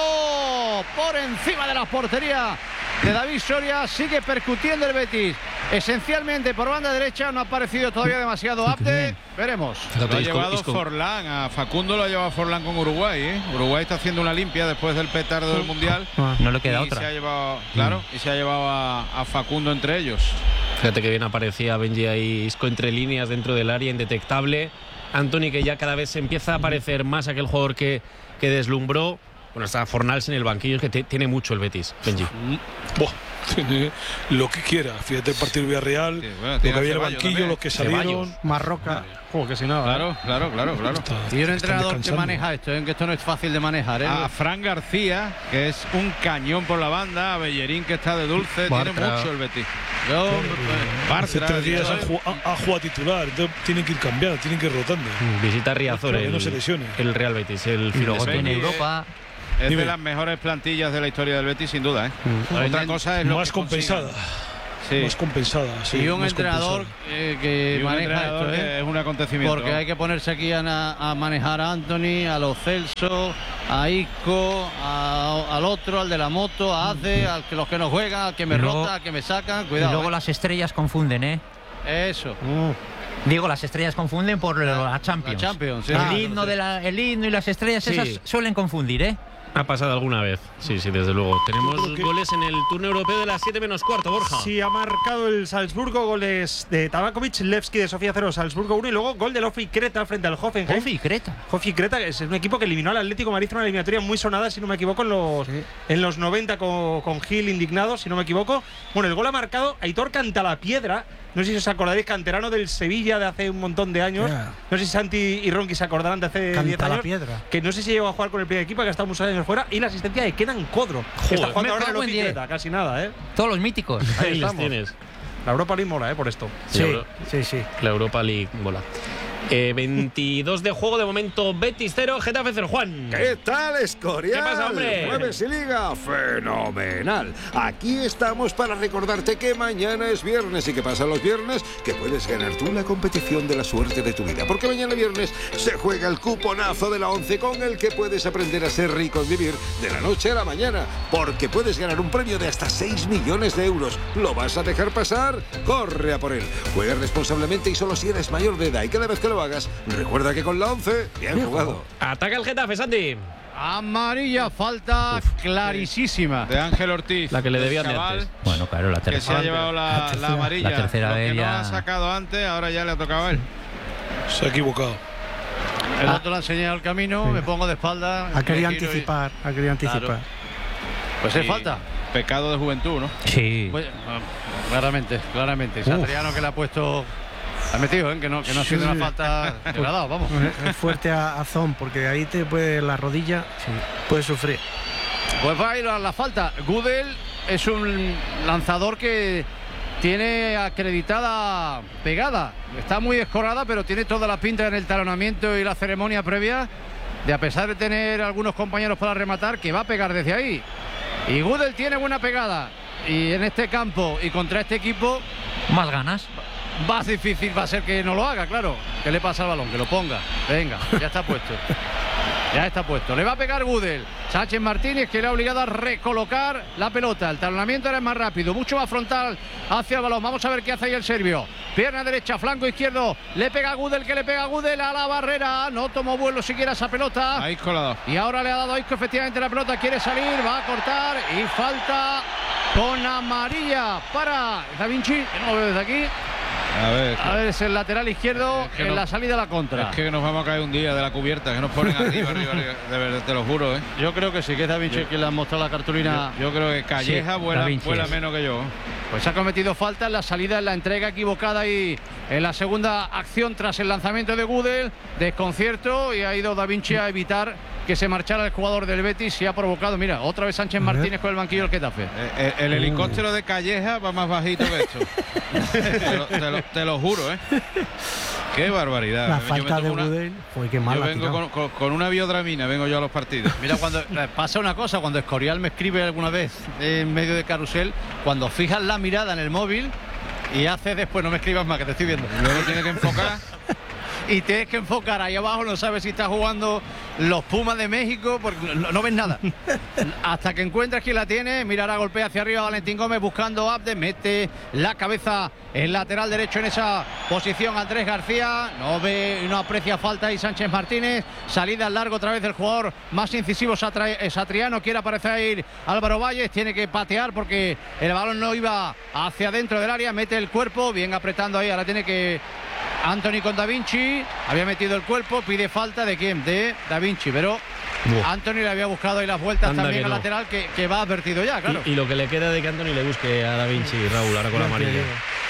Por encima de la portería de David Soria. Sigue percutiendo el Betis. Esencialmente por banda derecha. No ha parecido todavía demasiado apte. Veremos. Lo ha llevado Forlán. A Facundo lo ha llevado Forlán con Uruguay. ¿eh? Uruguay está haciendo una limpia después del petardo del Mundial. No le queda y otra. Se ha llevado, claro, mm. y se ha llevado a, a Facundo entre ellos. Fíjate que bien aparecía Benji ahí, Isco entre líneas dentro del área, indetectable. Antony, que ya cada vez se empieza a aparecer más aquel jugador que, que deslumbró. Bueno, está Fornals en el banquillo, que te, tiene mucho el Betis, Benji. Buah, tiene lo que quiera. Fíjate el partido Villarreal, sí, bueno, lo que había en el banquillo, también. Los que salieron. Ceballos. Marroca. Como que si nada. Claro, claro, claro, claro. Está, y un entrenador que maneja esto, ¿eh? Que esto no es fácil de manejar. ¿eh? A Fran García, que es un cañón por la banda. A Bellerín, que está de dulce. Bartra. Tiene mucho el Betis. Yo, Bartra, hace tres días ha jugado, ha jugado titular. Entonces tienen que ir cambiando, tienen que ir rotando. Visita a Riazor, el, no se lesione. el Real Betis. El y luego tiene Europa. Es Dime. de las mejores plantillas de la historia del Betis, sin duda. ¿eh? Mm. Otra cosa es lo más que compensada. Sí. Más compensada. Sí, y un entrenador compensada. eh, que y un maneja entrenador esto, ¿eh? Es un acontecimiento. Porque hay que ponerse aquí a, a manejar a Antony, a Lo Celso, a Isco, a, al otro, al de la moto, a Ace, al que los que no juegan, al que me luego, rota, al que me sacan. Cuidado. Y luego ¿eh? las estrellas confunden, ¿eh? Eso. Mm. Digo, las estrellas confunden por la Champions. La Champions, sí. El, Ah, himno no sé. de la, el himno y las estrellas sí. esas suelen confundir, ¿eh? Ha pasado alguna vez, sí, sí, desde luego. Tenemos que... goles en el turno europeo de las siete menos cuarto, Borja. Sí, ha marcado el Salzburgo, goles de Tabakovic, Levski de Sofía cero, Salzburgo uno, y luego gol del Ofi Creta frente al Hoffenheim. Ofi Creta. Ofi Creta, que es un equipo que eliminó al Atlético de Madrid, una eliminatoria muy sonada, si no me equivoco, en los, sí. en los noventa con, con Gil indignado, si no me equivoco. Bueno, el gol ha marcado Aitor Cantalapiedra. No sé si os acordaréis, canterano del Sevilla de hace un montón de años. Yeah. No sé si Santi y Ronqui se acordarán de hace diez años. Piedra. Que no sé si llegó a jugar con el primer equipo, que ha estado muchos años fuera. Y la asistencia de Kenan Codro, que está jugando ahora en el Oficreta, casi nada, ¿eh? Todos los míticos. Ahí les tienes. La Europa League mola, ¿eh? Por esto. Sí, sí, sí. La Europa League mola. Eh, veintidós de juego, de momento Betis cero, Getafe cero. Juan. ¿Qué tal, Escorial? ¿Qué pasa, hombre? Jueves y Liga, fenomenal. Aquí estamos para recordarte que mañana es viernes y que pasa los viernes que puedes ganar tú la competición de la suerte de tu vida. Porque mañana viernes se juega el cuponazo de la once con el que puedes aprender a ser rico en vivir de la noche a la mañana. Porque puedes ganar un premio de hasta seis millones de euros. ¿Lo vas a dejar pasar? Corre a por él. Juega responsablemente y solo si eres mayor de edad. Y cada vez que lo hagas, recuerda que con la once, bien jugado. Ataca el Getafe, Santi. Amarilla, falta Uf, clarísima de Ángel Ortiz. La que le debían de antes. Bueno, claro, la tercera. Que se ha llevado la, la, la amarilla. La tercera Lo que vez no ya... ha sacado antes, ahora ya le ha tocado a él. Se ha equivocado. El otro le ha enseñado el camino, sí. Me pongo de espalda. Ha querido anticipar, y... ha querido anticipar. Claro. Pues es falta. Pecado de juventud, ¿no? Sí. Pues, claramente, claramente. Satriano que le ha puesto... Ha metido, ¿eh? que no, que no ha sido una falta que le ha dado, vamos. Es fuerte a, a Zon, porque ahí te puede la rodilla, sí, puede sufrir. Pues va a ir a la falta. Gudel es un lanzador que tiene acreditada pegada. Está muy escorada, pero tiene toda la pinta en el talonamiento y la ceremonia previa de, a pesar de tener algunos compañeros para rematar, que va a pegar desde ahí. Y Gudel tiene buena pegada. Y en este campo y contra este equipo... Más ganas. Más difícil va a ser que no lo haga, claro. ¿Qué le pasa al balón? Que lo ponga. Venga, ya está puesto. Ya está puesto. Le va a pegar Gudel. Sánchez Martínez, que le ha obligado a recolocar la pelota. El talonamiento era más rápido, mucho más frontal hacia el balón. Vamos a ver qué hace ahí el serbio. Pierna derecha, flanco izquierdo. Le pega a Gudel, que le pega a Gudel a la barrera. No tomó vuelo siquiera esa pelota. A Isco la ha dado. Y ahora le ha dado a Isco efectivamente la pelota. Quiere salir, va a cortar y falta con amarilla para Da Vinci, que no lo veo desde aquí. A ver, a ver, es el lateral izquierdo es que en no, la salida a la contra. Es que nos vamos a caer un día de la cubierta, que nos ponen arriba, arriba, arriba, de verdad, te lo juro, ¿eh? Yo creo que sí, que es Da Vinci quien le ha mostrado la cartulina. Yo, yo creo que Calleja sí, vuela, vuela menos que yo. Pues ha cometido falta en la salida, en la entrega equivocada y en la segunda acción tras el lanzamiento de Gudel. Desconcierto y ha ido Da Vinci a evitar que se marchara el jugador del Betis y ha provocado, mira, otra vez Sánchez Martínez con el banquillo del Getafe. Eh, el, el helicóptero de Calleja va más bajito que esto. te, lo, te, lo, te lo juro, ¿eh? Qué barbaridad. La yo falta de Gudel fue que mal. Yo vengo con, con, con una biodramina, vengo yo a los partidos. Mira, cuando pasa una cosa, cuando Escorial me escribe alguna vez en medio de Carrusel, cuando fijas la mirada en el móvil y haces después, no me escribas más, que te estoy viendo. Luego tienes que enfocar. Y tienes que enfocar ahí abajo, no sabes si está jugando los Pumas de México, porque no, no ves nada. Hasta que encuentras quién la tiene, mirará, golpea hacia arriba Valentín Gómez buscando a Abde, mete la cabeza en lateral derecho en esa posición Andrés García, no ve y no aprecia falta y Sánchez Martínez, salida al largo otra vez del jugador más incisivo Satriano, quiere aparecer ahí Álvaro Valles, tiene que patear porque el balón no iba hacia dentro del área, mete el cuerpo, bien apretando ahí, ahora tiene que Anthony con Da Vinci, había metido el cuerpo, pide falta de quién, de Da Vinci, pero Buah. Anthony le había buscado ahí las vueltas Anda también al no. lateral que, que va advertido ya, claro. Y, y lo que le queda de que Anthony le busque a Da Vinci, Raúl, ahora con la amarilla.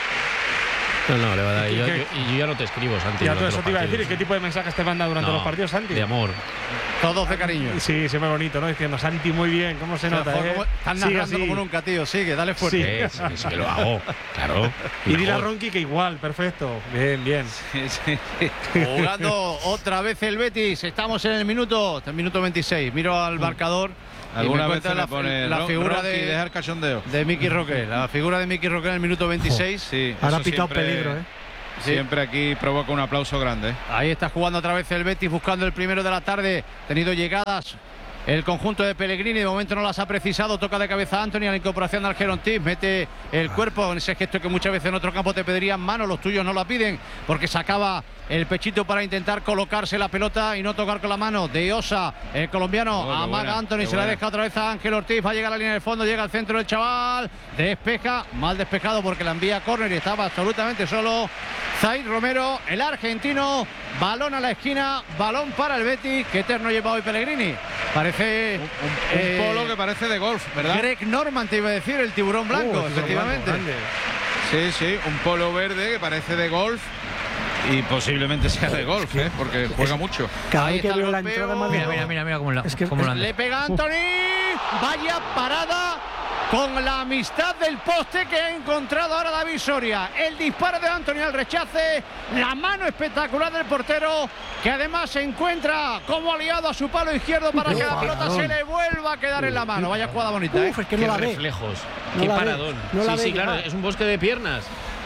No, no, le va a dar. Y yo, yo, y yo ya no te escribo, Santi. Ya todo eso te iba a decir. ¿Qué tipo de mensajes te manda durante no, los partidos, Santi? De amor. Todos de cariño. Sí, siempre bonito, ¿no? Diciendo, Santi, muy bien, ¿cómo se nota? Eh? Están narrando como nunca, tío. Sigue, dale fuerte. Sí, sí, sí que lo hago, claro. Y dile a Ronqui que igual, perfecto. Bien, bien. Sí, sí. Jugando otra vez el Betis. Estamos en el minuto, el minuto veintiséis. Miro al marcador. Alguna vez la, pone la figura Rocky, de, dejar cachondeo. de Miki Roque. La figura de Miki Roque en el minuto veintiséis. Sí, ahora ha pitado peligro, ¿eh? Sí. Siempre aquí provoca un aplauso grande. Ahí está jugando otra vez el Betis, buscando el primero de la tarde. Tenido llegadas el conjunto de Pellegrini, de momento no las ha precisado. Toca de cabeza a Anthony a la incorporación de Algeron Tiz. Mete el cuerpo en ese gesto que muchas veces en otro campo te pedirían mano. Los tuyos no la piden porque sacaba el pechito para intentar colocarse la pelota y no tocar con la mano. De Osa, el colombiano, oh, amaga buena, Anthony, se buena. La deja otra vez a Ángel Ortiz. Va a llegar a la línea del fondo, llega al centro del chaval. Despeja, mal despejado porque la envía a córner y estaba absolutamente solo Zaid Romero, el argentino. Balón a la esquina, balón para el Betis. Qué eterno lleva hoy Pellegrini. Parece un, un, eh, un polo que parece de golf, ¿verdad? Greg Norman, te iba a decir, el tiburón blanco, uh, efectivamente. Blanco, sí, sí, un polo verde que parece de golf. Y posiblemente sea de golf, ¿eh? Porque juega mucho. Cada vez que veo la entrada más mira, mira, mira, mira cómo la, es que, cómo es, la le pega Anthony. Vaya parada con la amistad del poste que ha encontrado ahora David Soria. El disparo de Anthony al rechace, la mano espectacular del portero, que además se encuentra como aliado a su palo izquierdo para que la pelota se le vuelva a quedar en la mano. Vaya jugada bonita, ¿eh? Uf, es que no Qué la reflejos, ve. qué No paradón. No sí, sí, sí, claro, es un bosque de piernas.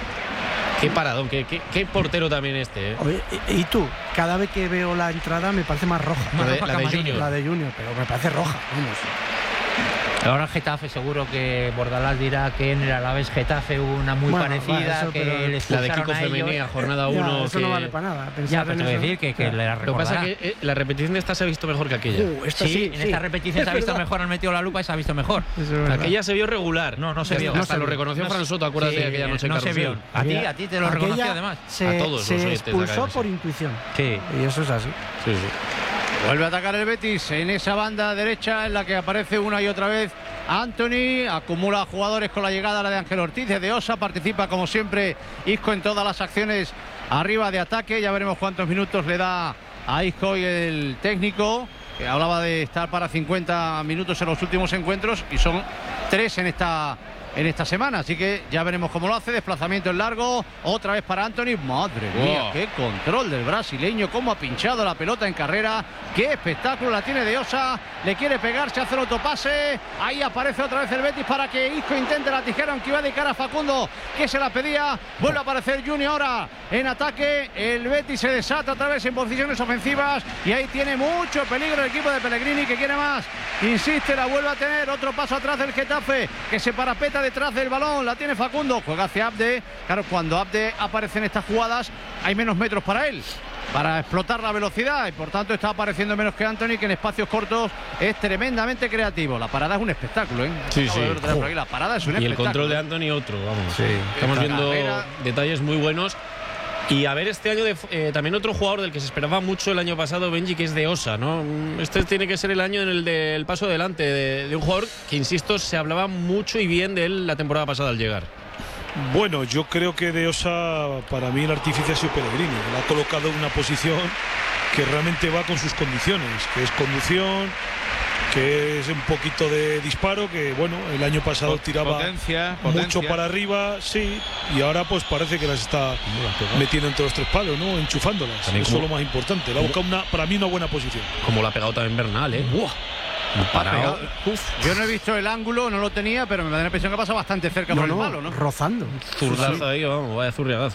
Qué paradón, qué, qué, qué portero también este, ¿eh? Oye, y, y tú, cada vez que veo la entrada me parece más roja. La de, la de Junior. La de Junior, pero me parece roja, vamos. Ahora el Getafe seguro que Bordalás dirá que en el Alavés Getafe hubo una muy bueno, parecida, vale, eso, que les la de Kiko Femenía, jornada uno. Eso que... no vale para nada. Ya, pero te voy a decir que, que le la Lo que pasa es que eh, la repetición de esta se ha visto mejor que aquella. Uh, esta sí, sí, en sí. esta repetición se ha visto mejor, han metido la lupa y se ha visto mejor. Aquella se vio regular. No, no se vio. Hasta no lo se reconoció no Fran Soto, acuérdate sí, de aquella noche en no se vio. A ti, a ti te lo Aquella reconoció además. Se, a todos se los expulsó por intuición. Sí. Y eso es así. Sí, sí. Vuelve a atacar el Betis en esa banda derecha en la que aparece una y otra vez Anthony. Acumula jugadores con la llegada de Ángel Ortiz, de Osa. Participa como siempre Isco en todas las acciones arriba de ataque. Ya veremos cuántos minutos le da a Isco y el técnico, que hablaba de estar para cincuenta minutos en los últimos encuentros y son tres en esta en esta semana, así que ya veremos cómo lo hace. Desplazamiento en largo, otra vez para Anthony. Madre mía, wow. Qué control del brasileño, cómo ha pinchado la pelota en carrera, qué espectáculo la tiene de Osa, le quiere pegar, se hace el autopase, ahí aparece otra vez el Betis para que Isco intente la tijera, aunque iba de cara a Facundo, que se la pedía. Vuelve a aparecer Junior ahora en ataque, el Betis se desata otra vez en posiciones ofensivas y ahí tiene mucho peligro el equipo de Pellegrini, que quiere más, insiste, la vuelve a tener, otro paso atrás del Getafe, que se parapeta detrás del balón, la tiene Facundo, juega hacia Abde. Claro, cuando Abde aparece en estas jugadas hay menos metros para él, para explotar la velocidad, y por tanto está apareciendo menos que Anthony, que en espacios cortos es tremendamente creativo. La parada es un espectáculo, ¿eh? Sí, sí. Aquí. La parada es un y espectáculo. el control de Anthony otro, vamos. Sí. Estamos Esta viendo carrera. detalles muy buenos. Y a ver este año de, eh, también otro jugador del que se esperaba mucho el año pasado, Benji, que es de Osa, ¿no? Este tiene que ser el año en el del paso adelante de, de un jugador que, insisto, se hablaba mucho y bien de él la temporada pasada al llegar. Bueno, yo creo que de Osa, para mí el artífice ha sido Pellegrini. Le ha colocado en una posición que realmente va con sus condiciones, que es conducción, que es un poquito de disparo, que bueno, el año pasado tiraba potencia, mucho potencia. para arriba, sí, y ahora pues parece que las está metiendo entre los tres palos, ¿no? Enchufándolas. También Eso es como- lo más importante. Le ha buscado una, para mí una buena posición. Como lo ha pegado también Bernal, ¿eh? ¡Buah! Parado. Yo no he visto el ángulo, no lo tenía, pero me da la impresión que pasa bastante cerca por el palo, ¿no? Rozando. Zurdazo ahí, vamos, vaya zurriagazo.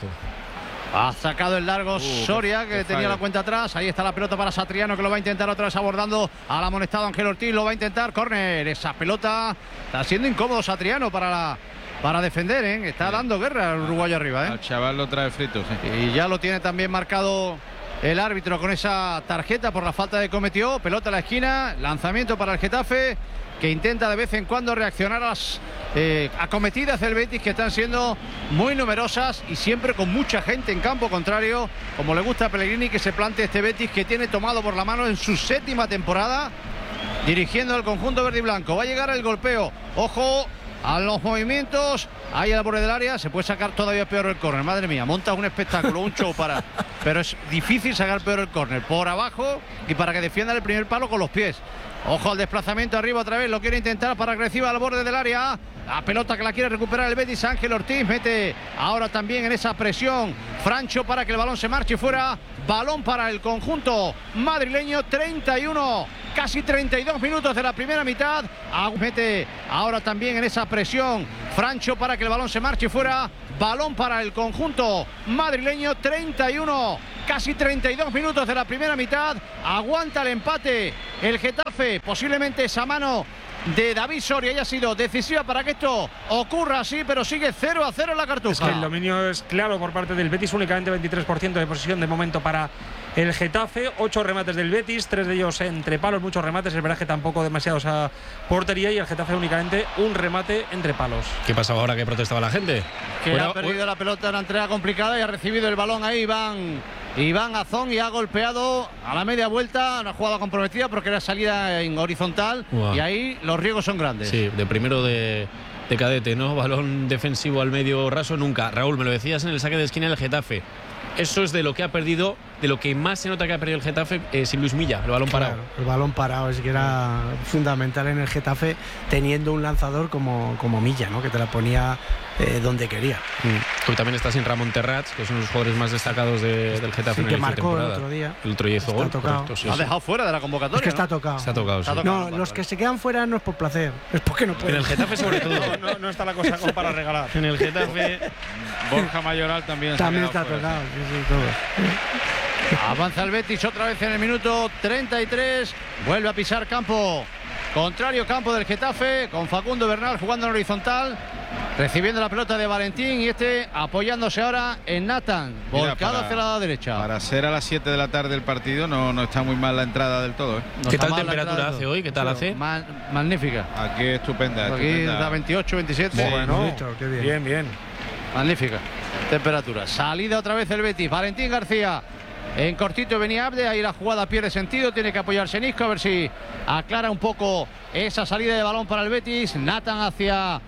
Ha sacado el largo Uh, Soria, qué que tenía fallo. la cuenta atrás. Ahí está la pelota para Satriano, que lo va a intentar otra vez abordando al amonestado Ángel Ortiz. Lo va a intentar. Córner. Esa pelota está siendo incómodo Satriano para, la, para defender, ¿eh? Está dando guerra al uruguayo arriba, ¿eh? Al chaval lo trae frito, sí. Y ya lo tiene también marcado el árbitro con esa tarjeta por la falta que cometió. Pelota a la esquina. Lanzamiento para el Getafe, que intenta de vez en cuando reaccionar a las eh, acometidas del Betis, que están siendo muy numerosas y siempre con mucha gente en campo contrario, como le gusta a Pellegrini que se plante este Betis, que tiene tomado por la mano en su séptima temporada dirigiendo al conjunto verde y blanco. Va a llegar el golpeo, ojo a los movimientos, ahí al borde del área. Se puede sacar todavía peor el córner, madre mía, monta un espectáculo, un show para, pero es difícil sacar peor el córner por abajo y para que defienda el primer palo con los pies. Ojo al desplazamiento arriba otra vez, lo quiere intentar para que reciba al borde del área. La pelota que la quiere recuperar el Betis, Ángel Ortiz mete ahora también en esa presión Francho para que el balón se marche fuera. Balón para el conjunto madrileño, treinta y uno, casi treinta y dos minutos de la primera mitad. Mete ahora también en esa presión Francho para que el balón se marche fuera. Balón para el conjunto madrileño, treinta y uno, casi treinta y dos minutos de la primera mitad. Aguanta el empate el Getafe. Posiblemente esa mano de David Soria haya sido decisiva para que esto ocurra así, pero sigue cero a cero en la Cartuja. Es que el dominio es claro por parte del Betis, únicamente veintitrés por ciento de posesión de momento para el Getafe, ocho remates del Betis, tres de ellos entre palos, muchos remates, el verdad que tampoco demasiados a portería, y el Getafe únicamente un remate entre palos. ¿Qué pasaba ahora que protestaba la gente? Que Bueno, ha perdido la pelota en una entrega complicada y ha recibido el balón ahí Iván, Iván Azón, y ha golpeado a la media vuelta, una jugada comprometida porque era salida en horizontal. Wow. Y ahí los riesgos son grandes. Sí, de primero de, de cadete, ¿no? Balón defensivo al medio raso nunca. Raúl, me lo decías en el saque de esquina del Getafe. Eso es de lo que ha perdido, de lo que más se nota que ha perdido el Getafe eh, sin Luis Milla, el balón parado. Claro, el balón parado es que era fundamental en el Getafe, teniendo un lanzador como, como Milla, ¿no? Que te la ponía eh, donde quería. Mm. Hoy también está sin Ramón Terrats, que es uno de los jugadores más destacados de, del Getafe Sí, en que el inicio de marcó el temporada. otro día. El otro día hizo Está gol. tocado. Correcto, sí, Ha sí. dejado fuera de la convocatoria. Es que está ¿no? tocado. Está tocado, sí. Está tocado. No, Vale, los vale. que se quedan fuera no es por placer, es porque no En pueden. el Getafe sobre todo. No, no está la cosa como para regalar. En el Getafe Borja Mayoral también se ha También quedado está fuera. tocado, sí, sí, todo. Avanza el Betis otra vez en el minuto treinta y tres. Vuelve a pisar campo contrario, campo del Getafe, con Facundo Bernal jugando en horizontal, recibiendo la pelota de Valentín, y este apoyándose ahora en Nathan, Mira, volcado para- hacia la derecha. Para ser a las siete de la tarde el partido no, no está muy mal la entrada del todo, ¿eh? No ¿Qué está tal mal la temperatura entrada de hace todo. hoy? ¿Qué tal hace? Ma- magnífica. Aquí estupenda, Aquí estupenda. está veintiocho, veintisiete. Sí, Bueno, bonito, qué bien. Bien, bien. Magnífica temperatura. Salida otra vez el Betis. Valentín García en cortito venía Abde. Ahí la jugada pierde sentido. Tiene que apoyarse Nisco a ver si aclara un poco esa salida de balón para el Betis. Nathan hacia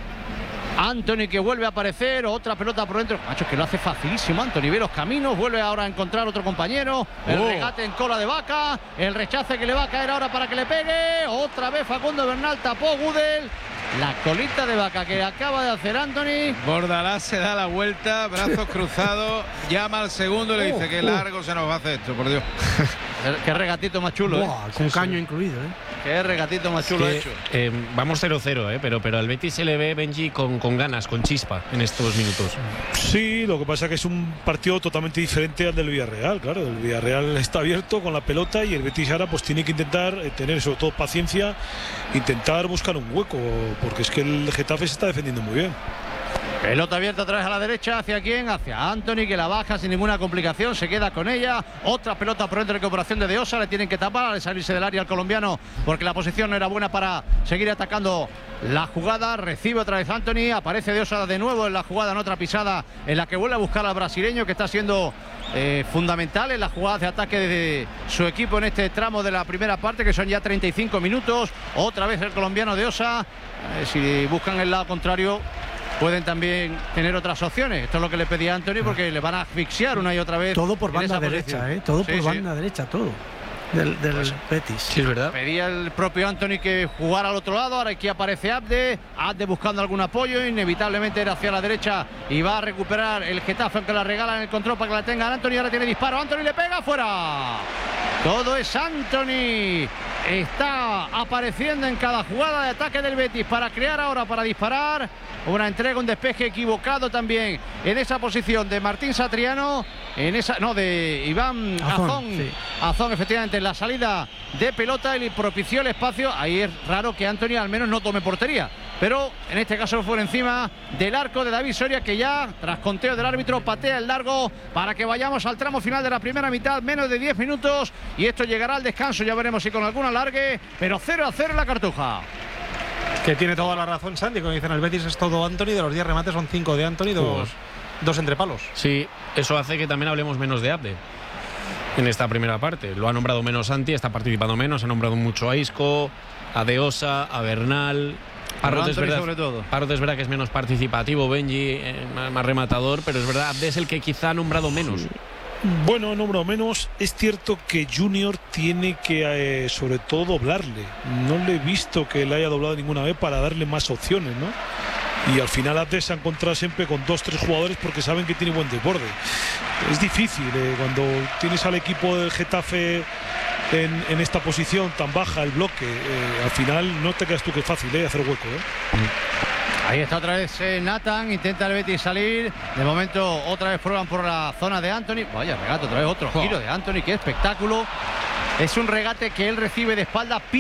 Anthony, que vuelve a aparecer. Otra pelota por dentro. Macho, que lo hace facilísimo Anthony. Ve los caminos. Vuelve ahora a encontrar otro compañero. El Oh. regate en cola de Vaca. El rechace que le va a caer ahora para que le pegue. Otra vez Facundo Bernal tapó Gudel. La colita de Vaca que acaba de hacer Anthony. Bordalás se da la vuelta, brazos cruzados, llama al segundo y le dice Uh, que uh. largo se nos va a hacer esto, por Dios. Qué regatito más chulo, ¿eh? Buah, con caño incluido, ¿eh? Qué regatito más chulo Que, hecho. eh, vamos cero cero, eh, pero, pero al Betis se le ve, Benji, con, con ganas, con chispa en estos minutos. Sí, lo que pasa es que es un partido totalmente diferente al del Villarreal, claro. El Villarreal está abierto con la pelota y el Betis ahora pues tiene que intentar eh, tener sobre todo paciencia, intentar buscar un hueco, porque es que el Getafe se está defendiendo muy bien. Pelota abierta otra vez a la derecha. ¿Hacia quién? Hacia Anthony, que la baja sin ninguna complicación. Se queda con ella. Otra pelota por dentro de recuperación de De Osa. Le tienen que tapar al salirse del área al colombiano, porque la posición no era buena para seguir atacando la jugada. Recibe otra vez Anthony. Aparece De Osa de nuevo en la jugada, en otra pisada en la que vuelve a buscar al brasileño, que está siendo eh, fundamental en la jugada de ataque de su equipo en este tramo de la primera parte, que son ya treinta y cinco minutos. Otra vez el colombiano De Osa. Eh, si buscan el lado contrario, pueden también tener otras opciones. Esto es lo que le pedía Anthony, porque le van a asfixiar una y otra vez. Todo por en banda esa derecha, posición. ¿eh? Todo Sí, por sí. banda derecha, todo. Del, del Pues, Betis. Sí, es verdad. Pedía el propio Anthony que jugara al otro lado. Ahora aquí aparece Abde. Abde buscando algún apoyo. Inevitablemente era hacia la derecha. Y va a recuperar el Getafe, aunque la regala en el control para que la tenga Anthony. Ahora tiene disparo. Anthony le pega fuera. Todo es Anthony. Está apareciendo en cada jugada de ataque del Betis para crear ahora, para disparar. Una entrega, un despeje equivocado también en esa posición de Martín Satriano. En esa, no, de Iván Azón, Azón. sí. Azón, efectivamente, en la salida de pelota, él propició el espacio. Ahí es raro que Anthony al menos no tome portería. Pero en este caso fue encima del arco de David Soria, que ya, tras conteo del árbitro, patea el largo para que vayamos al tramo final de la primera mitad. Menos de diez minutos y esto llegará al descanso. Ya veremos si con algún alargue, pero cero a cero en la Cartuja. Que tiene toda la razón Santi, como dicen el Betis es todo Anthony, de los diez remates son cinco de Anthony, dos, dos entre palos. Sí, eso hace que también hablemos menos de Abde en esta primera parte. Lo ha nombrado menos Santi, está participando menos, ha nombrado mucho a Isco, a Deosa, a Bernal. Parrot es, verdad, sobre todo. Parrot es verdad que es menos participativo, Benji eh, más, más rematador, pero es verdad, Abde es el que quizá ha nombrado menos. Sí. Bueno, nombro menos. Es cierto que Junior tiene que, eh, sobre todo, doblarle. No le he visto que le haya doblado ninguna vez para darle más opciones, ¿no? Y al final Abde se ha encontrado siempre con dos, tres jugadores porque saben que tiene buen desborde. Es difícil eh, cuando tienes al equipo del Getafe en, en esta posición tan baja, el bloque. Eh, al final no te creas tú que es fácil eh, hacer hueco. ¿eh? Ahí está otra vez eh, Nathan, intenta el Betis salir. De momento otra vez prueban por la zona de Anthony. Vaya regate, otra vez otro giro de Anthony, qué espectáculo. Es un regate que él recibe de espalda.